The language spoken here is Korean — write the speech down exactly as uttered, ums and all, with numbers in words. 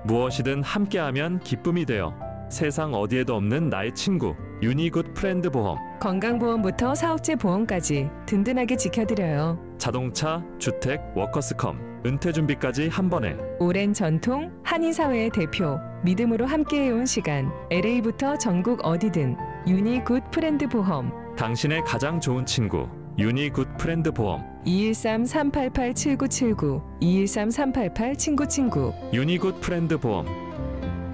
무엇이든 함께하면 기쁨이 되어 세상 어디에도 없는 나의 친구 유니굿 프렌드 보험. 건강보험부터 사업체 보험까지 든든하게 지켜드려요. 자동차, 주택, 워커스컴, 은퇴준비까지 한 번에. 오랜 전통, 한인사회의 대표, 믿음으로 함께해온 시간, 엘에이부터 전국 어디든 유니굿 프렌드 보험. 당신의 가장 좋은 친구 유니굿 프렌드 보험. 이일삼 삼팔팔 칠구칠구 이일삼 삼팔팔 친구친구 유니굿 프렌드 보험.